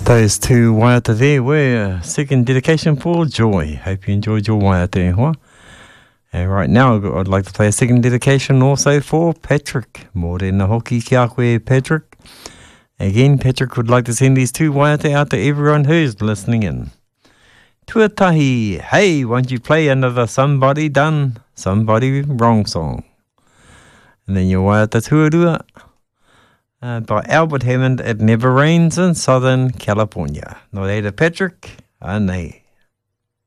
Those two waiata there were second dedication for Joy. Hope you enjoyed your waiata, huh? And right now, I'd like to play a second dedication also for Patrick. Mō tēnā hoki ki a koe, Patrick. Again, Patrick would like to send these two waiata out to everyone who's listening in. Tuatahi, hey, won't you play another Somebody Done, Somebody Wrong song? And then your waiata tuarua. By Albert Hammond, It Never Rains in Southern California. No reira, Patrick, anei.